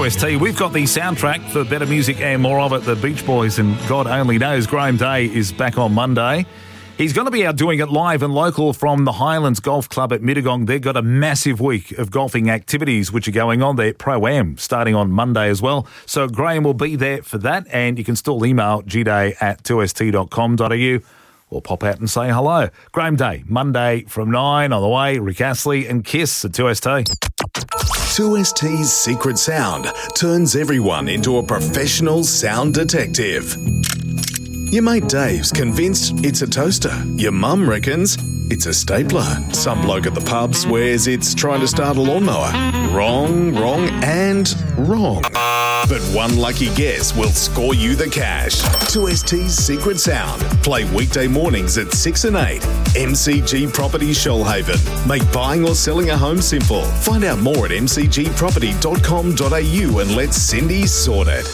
2ST. We've got the soundtrack for better music and more of it. The Beach Boys and God Only Knows. Graham Day is back on Monday. He's going to be out doing it live and local from the Highlands Golf Club at Mittagong. They've got a massive week of golfing activities which are going on there. Pro-Am starting on Monday as well. So Graham will be there for that, and you can still email gday@2st.com.au or pop out and say hello. Graham Day, Monday from 9 on the way. Rick Astley and Kiss at 2ST. 2ST's secret sound turns everyone into a professional sound detective. Your mate Dave's convinced it's a toaster. Your mum reckons it's a stapler. Some bloke at the pub swears it's trying to start a lawnmower. Wrong, and wrong. But one lucky guess will score you the cash. 2ST's secret sound. Play weekday mornings at 6 and 8. MCG Property Shoalhaven. Make buying or selling a home simple. Find out more at mcgproperty.com.au and let Cindy sort it.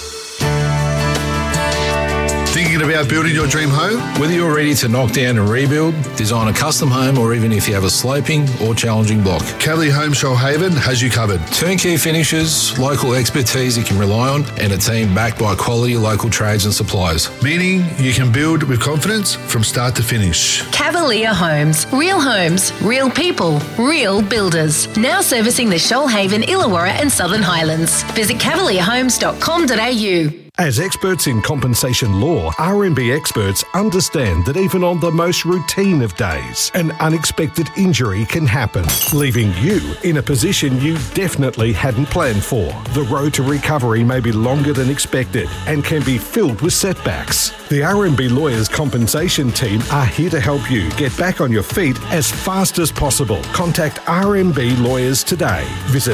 Thinking about building your dream home? Whether you're ready to knock down and rebuild, design a custom home, or even if you have a sloping or challenging block, Cavalier Home Shoalhaven has you covered. Turnkey finishes, local expertise you can rely on, and a team backed by quality local trades and suppliers. Meaning you can build with confidence from start to finish. Cavalier Homes. Real people, real builders. Now servicing the Shoalhaven, Illawarra and Southern Highlands. Visit cavalierhomes.com.au. As experts in compensation law, RMB experts understand that even on the most routine of days, an unexpected injury can happen, leaving you in a position you definitely hadn't planned for. The road to recovery may be longer than expected and can be filled with setbacks. The RMB Lawyers Compensation Team are here to help you get back on your feet as fast as possible. Contact RMB Lawyers today. Visit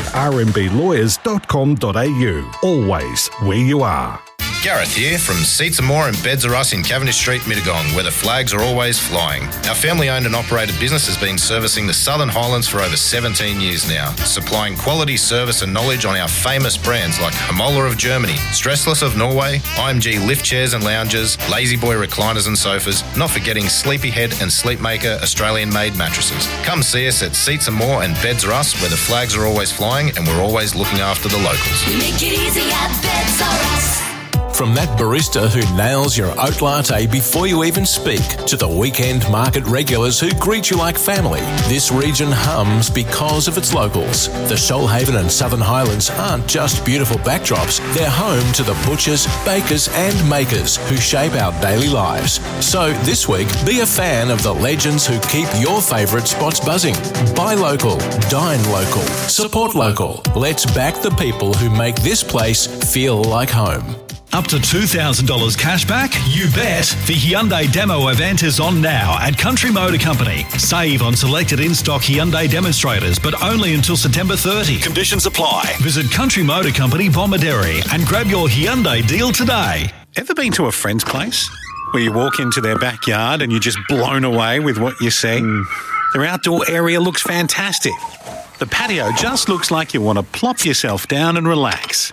rmblawyers.com.au. Always where you are. Gareth here from Seats and More and Beds Are Us in Cavendish Street, Mittagong, where the flags are always flying. Our family-owned and operated business has been servicing the Southern Highlands for over 17 years now, supplying quality service and knowledge on our famous brands like Hamola of Germany, Stressless of Norway, IMG lift chairs and lounges, Lazy Boy recliners and sofas, not forgetting Sleepyhead and Sleepmaker Australian-made mattresses. Come see us at Seats and More and Beds Are Us, where the flags are always flying and we're always looking after the locals. We make it easy at Beds Are Us. From that barista who nails your oat latte before you even speak, to the weekend market regulars who greet you like family, this region hums because of its locals. The Shoalhaven and Southern Highlands aren't just beautiful backdrops, they're home to the butchers, bakers and makers who shape our daily lives. So this week, be a fan of the legends who keep your favourite spots buzzing. Buy local, dine local, support local. Let's back the people who make this place feel like home. Up to $2,000 cash back? You bet! The Hyundai Demo event is on now at Country Motor Company. Save on selected in-stock Hyundai demonstrators, but only until September 30. Conditions apply. Visit Country Motor Company, Bomaderry, and grab your Hyundai deal today. Ever been to a friend's place where you walk into their backyard and you're just blown away with what you see? Their outdoor area looks fantastic. The patio just looks like you want to plop yourself down and relax.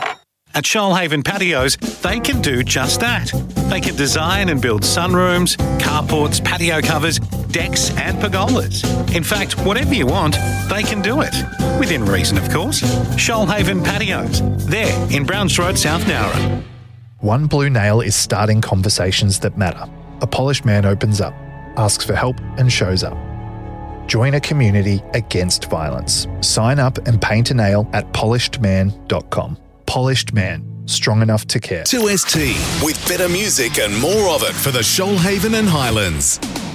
At Shoalhaven Patios, they can do just that. They can design and build sunrooms, carports, patio covers, decks and pergolas. In fact, whatever you want, they can do it. Within reason, of course. Shoalhaven Patios. There, in Browns Road, South Nowra. One Blue Nail is starting conversations that matter. A polished man opens up, asks for help and shows up. Join a community against violence. Sign up and paint a nail at polishedman.com. Polished Man, strong enough to care. 2ST, with better music and more of it for the Shoalhaven and Highlands.